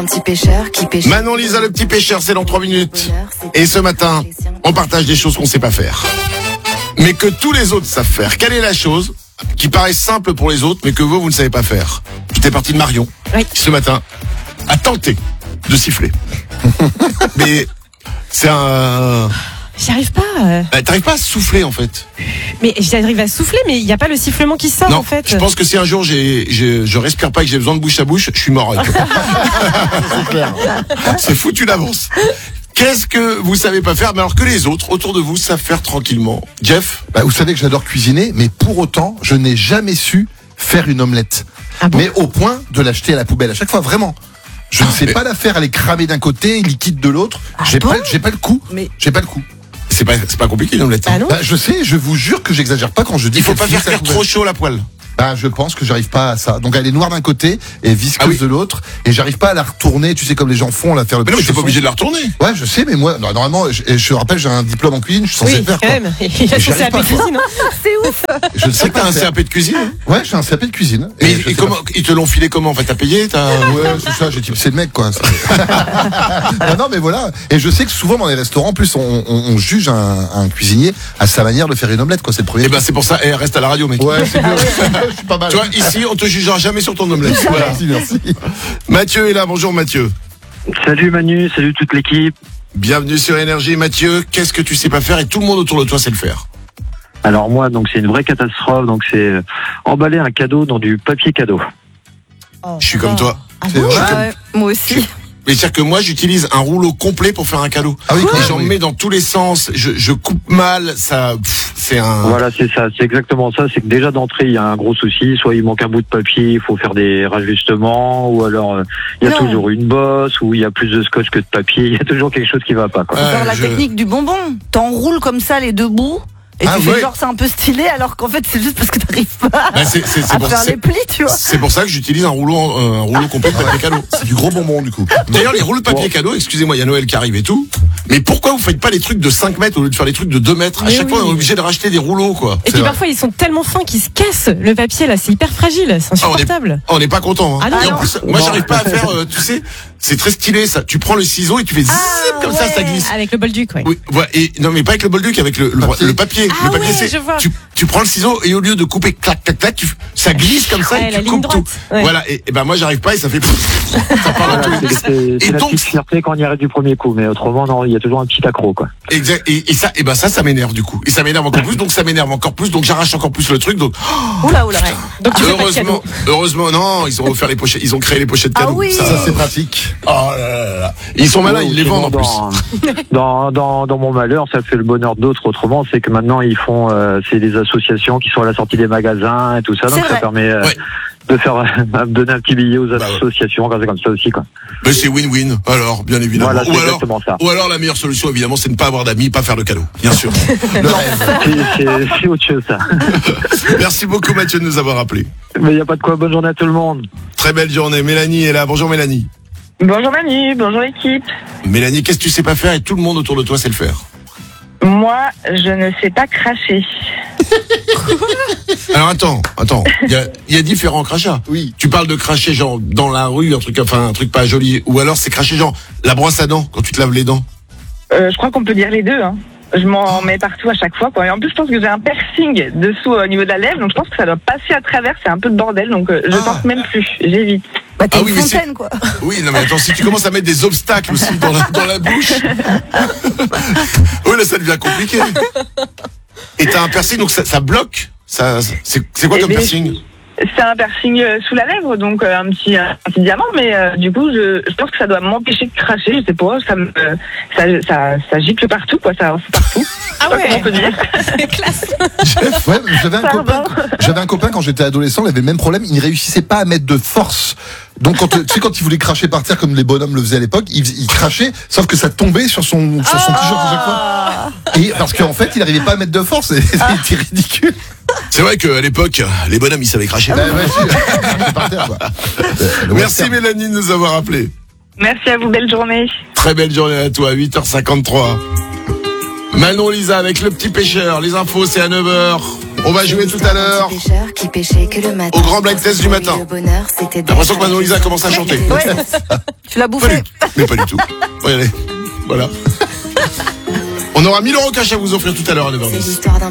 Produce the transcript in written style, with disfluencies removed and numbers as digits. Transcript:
Petit pêcheur qui pêche. Manon Lisa, le petit pêcheur, c'est dans 3 minutes. Et ce matin, on partage des choses qu'on sait pas faire, mais que tous les autres savent faire. Quelle est la chose qui paraît simple pour les autres, mais que vous ne savez pas faire? Tout est parti de Marion, qui ce matin a tenté de siffler. Mais c'est un... J'y arrive pas. T'arrives pas à souffler en fait. Mais j'arrive à souffler, mais il n'y a pas le sifflement qui sort Non, en fait. je pense que si un jour je respire pas et que j'ai besoin de bouche à bouche, je suis mort. C'est clair. C'est foutu d'avance. Qu'est-ce que vous savez pas faire, mais alors que les autres autour de vous savent faire tranquillement? Jeff? Vous savez que j'adore cuisiner, mais pour autant, je n'ai jamais su faire une omelette. Ah bon? Mais au point de l'acheter à la poubelle à chaque fois, vraiment. Je ne sais pas la faire, elle est cramée d'un côté, liquide de l'autre. J'ai pas le coup. J'ai pas le coup. C'est pas compliqué une omelette. Ah non? Je sais, je vous jure que j'exagère pas quand je dis. Il faut pas qu'elle faire finisse à la cuire trop poubelle. chaud la poêle. Je pense que j'arrive pas à ça. Donc elle est noire d'un côté et visqueuse de l'autre, et j'arrive pas à la retourner, tu sais, comme les gens font, là, faire le Mais non, mais petit t'es pas chausson. obligé de la retourner. Ouais, je sais, mais moi, normalement, je rappelle, j'ai un diplôme en cuisine, je suis censé Oui, le faire, quand quoi. même. Il a j'y son arrive CAP pas, cuisine. hein. C'est ouf. Je ne C'est sais que t'as pas un faire. CAP de cuisine. Ouais, j'ai un CAP de cuisine. Mais je sais comment ils te l'ont filé comment? En fait, t'as payé, Ouais, c'est ça, j'ai tipsé le mec, quoi. Non, mais voilà. Et je sais que souvent dans les restaurants, en plus, on juge un cuisinier à sa manière de faire une omelette, quoi. C'est le premier. Eh ben, c'est pour ça. Reste à la radio, mec. Ouais, c'est mieux. Je suis pas mal. Tu vois, ici, on te jugera jamais sur ton omelette. Voilà. Merci. Mathieu est là. Bonjour, Mathieu. Salut Manu, salut toute l'équipe. Bienvenue sur Énergie. Mathieu, qu'est-ce que tu sais pas faire et tout le monde autour de toi sait le faire? Alors moi, donc c'est une vraie catastrophe. Donc c'est emballer un cadeau dans du papier cadeau. Je suis comme toi. C'est vrai. Moi aussi. Mais c'est-à-dire que moi, j'utilise un rouleau complet pour faire un cadeau. Ah oui, quand Et même, j'en oui. mets dans tous les sens. Je coupe mal. Ça, c'est un... Voilà, c'est ça, c'est exactement ça. C'est que déjà d'entrée, il y a un gros souci. Soit il manque un bout de papier, il faut faire des rajustements, ou alors il y a Non. toujours une bosse, ou il y a plus de scotch que de papier. Il y a toujours quelque chose qui va pas, quoi. Faire la technique du bonbon. T'enroules comme ça les deux bouts. Et Ah tu fais ouais. genre c'est un peu stylé alors qu'en fait c'est juste parce que t'arrives pas Bah, c'est à pour faire ça. les plis, tu vois. C'est pour ça que j'utilise un rouleau complet de papier cadeau. C'est du gros bonbon, du coup. D'ailleurs, les rouleaux de papier cadeau, excusez-moi, il y a Noël qui arrive et tout. Mais pourquoi vous faites pas les trucs de 5 mètres au lieu de faire les trucs de 2 mètres? À Mais chaque fois, oui. on est obligé de racheter des rouleaux, quoi. Et puis parfois ils sont tellement fins qu'ils se cassent le papier là, c'est hyper fragile, c'est insupportable. On n'est pas content. Hein. Ah non, Et en non. plus, moi, j'arrive pas à faire, tu sais, c'est très stylé, ça. Tu prends le ciseau et tu fais zip comme ça glisse. Avec le bolduc, ouais. Oui, ouais, et non, mais pas avec le bolduc, avec le papier. Ah le papier, ouais, c'est, je vois. tu prends le ciseau et au lieu de couper clac, clac, clac, ça glisse comme ça Ouais, et la tu ligne coupes droite. tout. Ouais. Voilà, et ben moi, j'arrive pas et ça fait ça part dans Voilà, tous les- c'est Et la donc, petite fierté quand on y arrive du premier coup, mais autrement non, il y a toujours un petit accro, quoi. exact, et ça m'énerve du coup. Et ça m'énerve encore plus, donc ça m'énerve encore plus, donc j'arrache encore plus le truc, donc, Oula. Ouais. Donc tu fais pas de cadeau. heureusement, non, ils ont offert les pochettes, ils ont créé les pochettes Ah cadeaux. oui. Ça, c'est pratique. Oh là là là. Ils sont malins, ils les vendent en plus. Dans mon malheur, ça fait le bonheur d'autres autrement, c'est que maintenant ils font, c'est des associations qui sont à la sortie des magasins et tout ça, donc C'est ça vrai. permet Ouais. de faire de donner un petit billet aux ouais. associations, quand c'est comme ça aussi, quoi. Mais c'est win-win, alors, bien évidemment. Voilà, c'est exactement ça. Ou alors la meilleure solution, évidemment, c'est de ne pas avoir d'amis, pas faire de cadeaux, bien sûr. Le rêve. C'est autre chose, ça. Merci beaucoup Mathieu de nous avoir appelés. Mais il n'y a pas de quoi. Bonne journée à tout le monde. Très belle journée. Mélanie est là. Bonjour Mélanie. Bonjour Manu, bonjour équipe. Mélanie, qu'est-ce que tu sais pas faire et tout le monde autour de toi sait le faire? Moi, je ne sais pas cracher. Alors attends. Il y a différents crachats. Oui. Tu parles de cracher genre dans la rue, un truc pas joli. Ou alors c'est cracher genre la brosse à dents quand tu te laves les dents. Je crois qu'on peut dire les deux. Hein. Je m'en mets partout à chaque fois, quoi. Et en plus, je pense que j'ai un piercing dessous au niveau de la lèvre, donc je pense que ça doit passer à travers. C'est un peu de bordel, donc je tente même plus. J'évite. Bah t'es Ah une oui, mais c'est- fontaine quoi. Oui, non mais attends, si tu commences à mettre des obstacles aussi dans la bouche, oui là ça devient compliqué. Et t'as un piercing donc ça bloque. C'est quoi Eh comme bien, piercing? C'est un piercing sous la lèvre, donc un petit diamant, mais du coup, je pense que ça doit m'empêcher de cracher. Je sais pas, ça gicle partout, quoi. Ça fout partout. Ah Je sais pas comment on peut dire. C'est classe. Ouais, Pardon. j'avais un copain quand j'étais adolescent, il avait le même problème, il ne réussissait pas à mettre de force. Donc quand tu sais quand il voulait cracher par terre comme les bonhommes le faisaient à l'époque, il crachait, sauf que ça tombait sur son t-shirt à chaque fois. Et parce qu'en fait, il n'arrivait pas à mettre de force, et c'était ridicule. C'est vrai qu'à l'époque, les bonhommes ils savaient cracher. Ouais, c'est par terre, quoi. Le Merci western. Mélanie de nous avoir appelés. Merci à vous, belle journée. Très belle journée à toi, 8h53. Manon Lisa avec le petit pêcheur. Les infos c'est à 9h. On va jouer tout à l'heure au grand blind test du matin. J'ai l'impression que Manon Lisa commence à chanter. Ouais. Tu l'as bouffé. Mais pas du tout. On va y aller. Voilà. On aura 1000 € cash à vous offrir tout à l'heure à 9h10.